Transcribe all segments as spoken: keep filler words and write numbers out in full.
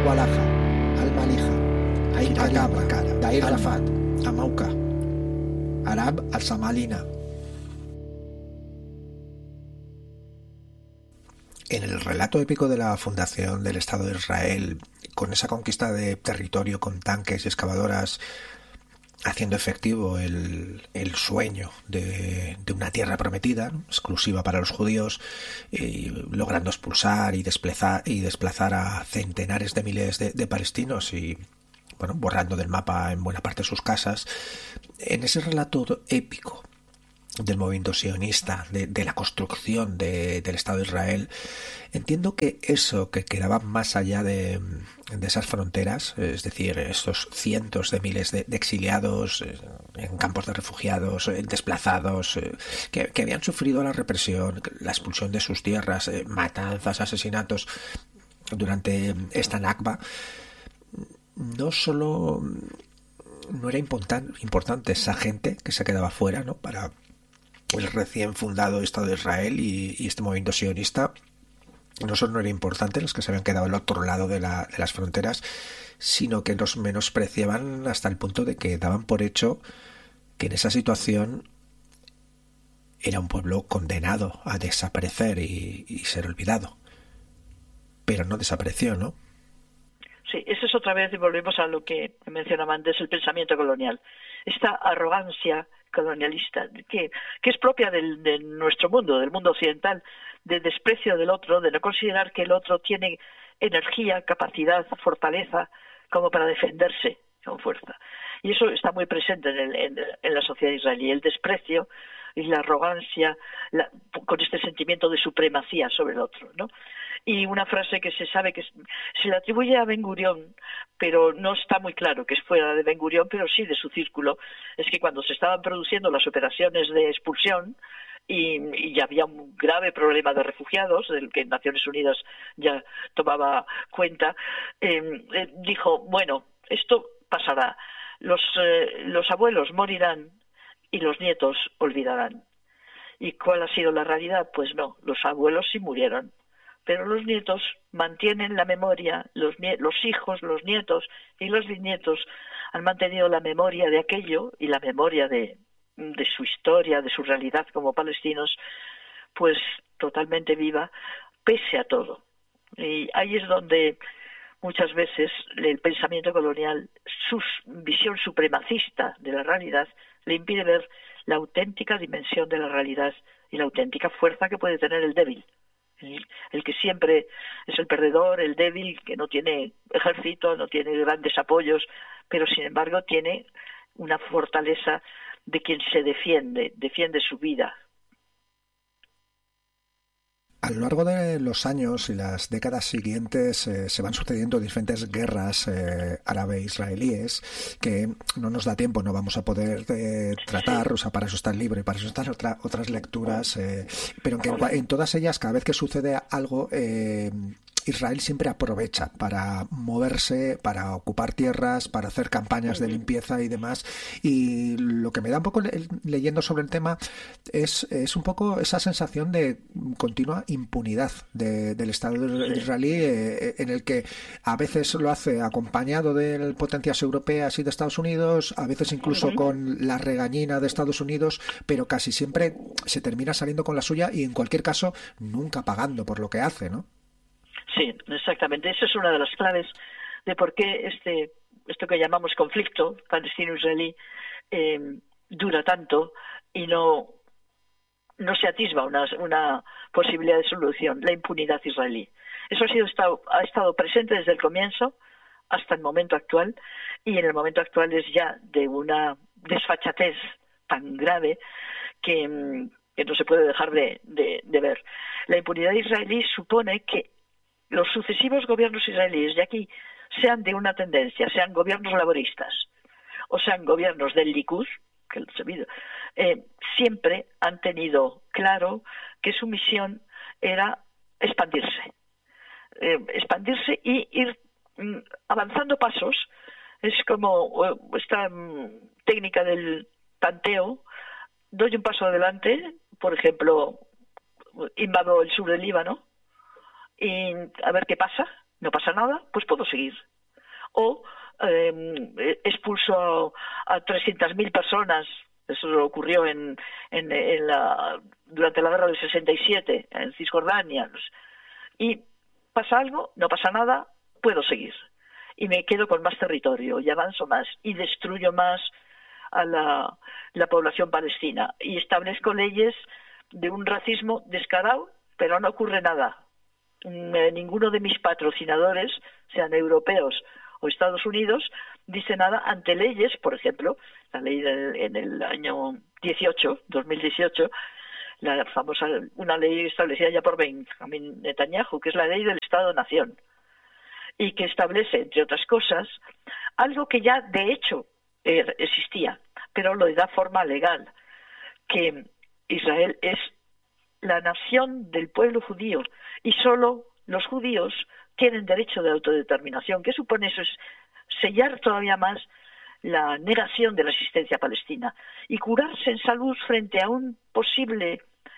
al-Walaja, al-Malija, Ain Agab, Dair Rafat, Amauca, Arab al-Samalina. En el relato épico de la fundación del Estado de Israel, con esa conquista de territorio con tanques y excavadoras, haciendo efectivo el, el sueño de, de una tierra prometida, ¿no?, exclusiva para los judíos, eh, logrando expulsar y desplazar, y desplazar a centenares de miles de, de palestinos y, bueno, borrando del mapa en buena parte sus casas. En ese relato épico del movimiento sionista, de, de la construcción de, del Estado de Israel, entiendo que eso que quedaba más allá de, de esas fronteras, es decir, estos cientos de miles de, de exiliados eh, en campos de refugiados, eh, desplazados, eh, que, que habían sufrido la represión, la expulsión de sus tierras, eh, matanzas, asesinatos durante esta Nakba, no solo no era importan, importante esa gente que se quedaba fuera, ¿no?, para el recién fundado Estado de Israel y, y este movimiento sionista, no solo no era importante los que se habían quedado al otro lado de, la, de las fronteras, sino que los menospreciaban hasta el punto de que daban por hecho que en esa situación era un pueblo condenado a desaparecer y, y ser olvidado. Pero no desapareció, ¿no? Sí, eso es otra vez, y volvemos a lo que mencionaba antes, el pensamiento colonial. Esta arrogancia colonialista que, que es propia del, de nuestro mundo, del mundo occidental, de desprecio del otro, de no considerar que el otro tiene energía, capacidad, fortaleza como para defenderse con fuerza. Y eso está muy presente en, el, en, en la sociedad israelí, el desprecio y la arrogancia, la, con este sentimiento de supremacía sobre el otro, ¿no? Y una frase que se sabe que se le atribuye a Ben Gurión, pero no está muy claro que es fuera de Ben Gurión, pero sí de su círculo, es que cuando se estaban produciendo las operaciones de expulsión y, y ya había un grave problema de refugiados, del que Naciones Unidas ya tomaba cuenta, eh, eh, dijo, bueno, esto pasará, los, eh, los abuelos morirán y los nietos olvidarán. ¿Y cuál ha sido la realidad? Pues no, los abuelos sí murieron, pero los nietos mantienen la memoria, los, los hijos, los nietos y los bisnietos han mantenido la memoria de aquello y la memoria de, de su historia, de su realidad como palestinos, pues totalmente viva, pese a todo. Y ahí es donde muchas veces el pensamiento colonial, su visión supremacista de la realidad, le impide ver la auténtica dimensión de la realidad y la auténtica fuerza que puede tener el débil. El, el que siempre es el perdedor, el débil, que no tiene ejército, no tiene grandes apoyos, pero sin embargo tiene una fortaleza de quien se defiende, defiende su vida. A lo largo de los años y las décadas siguientes eh, se van sucediendo diferentes guerras eh, árabe-israelíes que no nos da tiempo, no vamos a poder eh, tratar, o sea, para eso está el libro y para eso están otra, otras lecturas, eh, pero que en, en todas ellas, cada vez que sucede algo, eh, Israel siempre aprovecha para moverse, para ocupar tierras, para hacer campañas de limpieza y demás. Y lo que me da un poco le- leyendo sobre el tema es, es un poco esa sensación de continua impunidad de, del Estado israelí, eh, en el que a veces lo hace acompañado de potencias europeas y de Estados Unidos, a veces incluso con la regañina de Estados Unidos, pero casi siempre se termina saliendo con la suya y en cualquier caso nunca pagando por lo que hace, ¿no? Sí, exactamente. Esa es una de las claves de por qué este esto que llamamos conflicto palestino-israelí eh, dura tanto y no no se atisba una, una posibilidad de solución, la impunidad israelí. Eso ha sido estado, ha estado presente desde el comienzo hasta el momento actual, y en el momento actual es ya de una desfachatez tan grave que, que no se puede dejar de, de, de ver. La impunidad israelí supone que los sucesivos gobiernos israelíes de aquí, sean de una tendencia, sean gobiernos laboristas o sean gobiernos del Likud, que el sabido, eh, siempre han tenido claro que su misión era expandirse, eh, expandirse y ir mm, avanzando pasos. Es como eh, esta mm, técnica del tanteo, doy un paso adelante, por ejemplo, invado el sur del Líbano, y a ver qué pasa, no pasa nada, pues puedo seguir. O eh, expulso a, a trescientas mil personas, eso ocurrió en, en, en la, durante la guerra del sesenta y siete, en Cisjordania, y pasa algo, no pasa nada, puedo seguir. Y me quedo con más territorio, y avanzo más, y destruyo más a la, la población palestina. Y establezco leyes de un racismo descarado, pero no ocurre nada. Ninguno de mis patrocinadores, sean europeos o Estados Unidos, dice nada ante leyes, por ejemplo, la ley del, en el año dieciocho, dos mil dieciocho, la famosa, una ley establecida ya por Benjamin Netanyahu, que es la ley del Estado-Nación, y que establece, entre otras cosas, algo que ya de hecho eh, existía, pero lo da forma legal, que Israel es la nación del pueblo judío y solo los judíos tienen derecho de autodeterminación. ¿Qué supone eso? Es sellar todavía más la negación de la existencia palestina y curarse en salud frente a un posible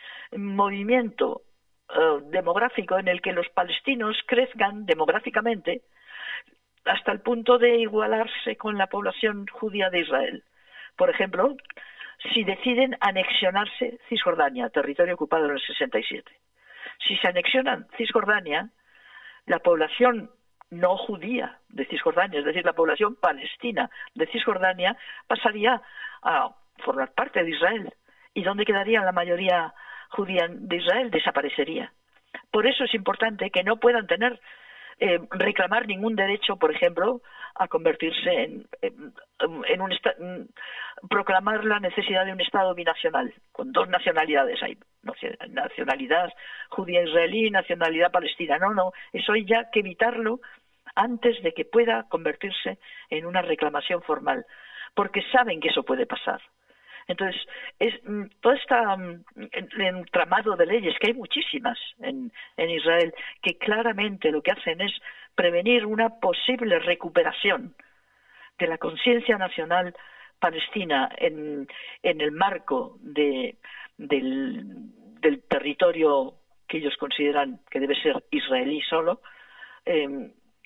movimiento uh, demográfico en el que los palestinos crezcan demográficamente hasta el punto de igualarse con la población judía de Israel. Por ejemplo, si deciden anexionarse Cisjordania, territorio ocupado en el sesenta y siete. Si se anexionan Cisjordania, la población no judía de Cisjordania, es decir, la población palestina de Cisjordania, pasaría a formar parte de Israel. ¿Y dónde quedaría la mayoría judía de Israel? Desaparecería. Por eso es importante que no puedan tener, eh, reclamar ningún derecho, por ejemplo, a convertirse en, en, en un estado, proclamar la necesidad de un Estado binacional, con dos nacionalidades. Hay nacionalidad judía israelí y nacionalidad palestina. No, no, eso hay ya que evitarlo antes de que pueda convertirse en una reclamación formal, porque saben que eso puede pasar. Entonces, es todo este um, entramado de leyes, que hay muchísimas en, en Israel, que claramente lo que hacen es prevenir una posible recuperación de la conciencia nacional palestina en, en el marco de, del, del territorio que ellos consideran que debe ser israelí solo. Eh,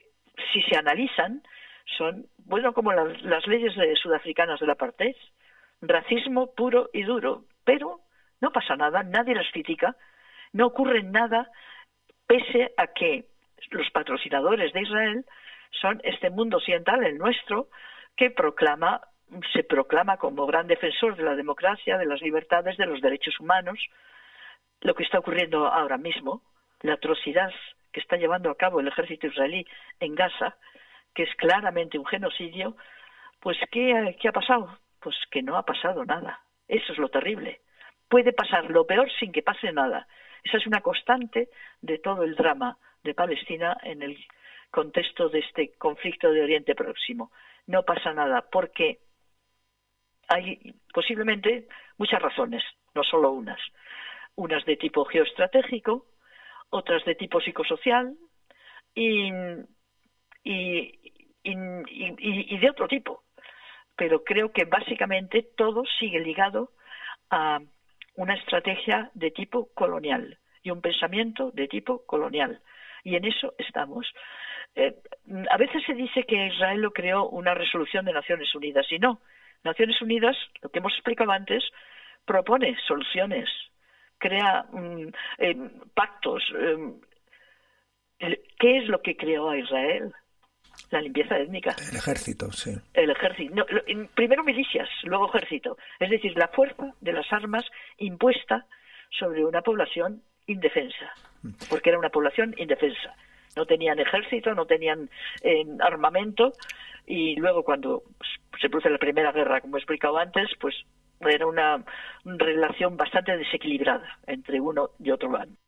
si se analizan, son, bueno, como las, las leyes de, sudafricanas del apartheid, racismo puro y duro, pero no pasa nada, nadie las critica, no ocurre nada, pese a que los patrocinadores de Israel son este mundo occidental, el nuestro, que proclama, se proclama como gran defensor de la democracia, de las libertades, de los derechos humanos. Lo que está ocurriendo ahora mismo, la atrocidad que está llevando a cabo el ejército israelí en Gaza, que es claramente un genocidio, pues ¿qué, qué ha pasado? Pues que no ha pasado nada. Eso es lo terrible. Puede pasar lo peor sin que pase nada. Esa es una constante de todo el drama de Palestina en el contexto de este conflicto de Oriente Próximo. No pasa nada porque hay posiblemente muchas razones, no solo unas. Unas de tipo geoestratégico, otras de tipo psicosocial y, y, y, y, y de otro tipo. Pero creo que básicamente todo sigue ligado a una estrategia de tipo colonial y un pensamiento de tipo colonial. Y en eso estamos. Eh, a veces se dice que Israel lo creó una resolución de Naciones Unidas, y no. Naciones Unidas, lo que hemos explicado antes, propone soluciones, crea um, eh, pactos. Eh, ¿Qué es lo que creó a Israel? La limpieza étnica. El ejército, sí. El ejército. No, lo, primero milicias, luego ejército. Es decir, la fuerza de las armas impuesta sobre una población indefensa, porque era una población indefensa. No tenían ejército, no tenían eh, armamento, y luego cuando se produce la Primera Guerra, como he explicado antes, pues era una relación bastante desequilibrada entre uno y otro bando.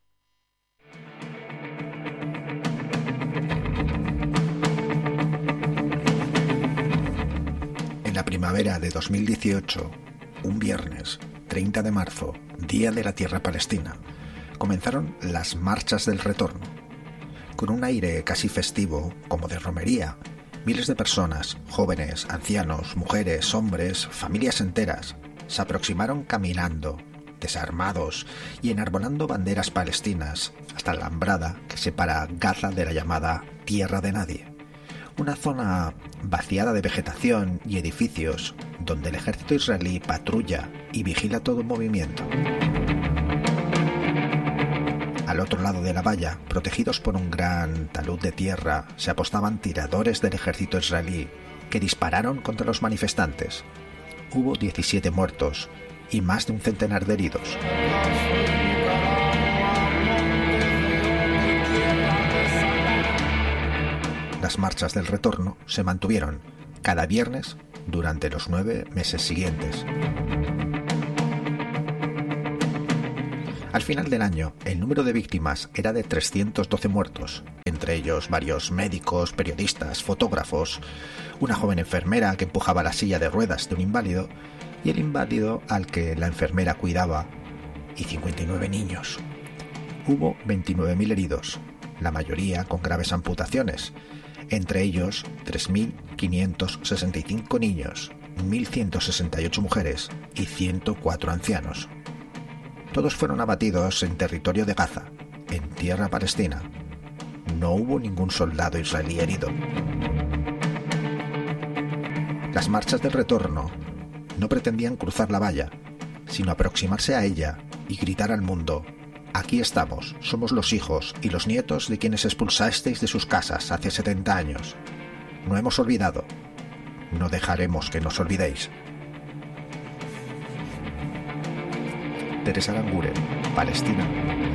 En la primavera de dos mil dieciocho, un viernes, treinta de marzo, Día de la Tierra Palestina, comenzaron las marchas del retorno. Con un aire casi festivo, como de romería, miles de personas, jóvenes, ancianos, mujeres, hombres, familias enteras, se aproximaron caminando, desarmados y enarbolando banderas palestinas hasta la alambrada que separa Gaza de la llamada Tierra de Nadie, una zona vaciada de vegetación y edificios donde el ejército israelí patrulla y vigila todo movimiento. Al otro lado de la valla, protegidos por un gran talud de tierra, se apostaban tiradores del ejército israelí que dispararon contra los manifestantes. Hubo diecisiete muertos y más de un centenar de heridos. Las marchas del retorno se mantuvieron cada viernes durante los nueve meses siguientes. Al final del año, el número de víctimas era de trescientos doce muertos, entre ellos varios médicos, periodistas, fotógrafos, una joven enfermera que empujaba la silla de ruedas de un inválido y el inválido al que la enfermera cuidaba, y cincuenta y nueve niños. Hubo veintinueve mil heridos, la mayoría con graves amputaciones, entre ellos tres mil quinientos sesenta y cinco niños, mil ciento sesenta y ocho mujeres y ciento cuatro ancianos. Todos fueron abatidos en territorio de Gaza, en tierra palestina. No hubo ningún soldado israelí herido. Las marchas del retorno no pretendían cruzar la valla, sino aproximarse a ella y gritar al mundo: aquí estamos, somos los hijos y los nietos de quienes expulsasteis de sus casas hace setenta años. No hemos olvidado. No dejaremos que nos olvidéis. Teresa Aranguren, Palestina.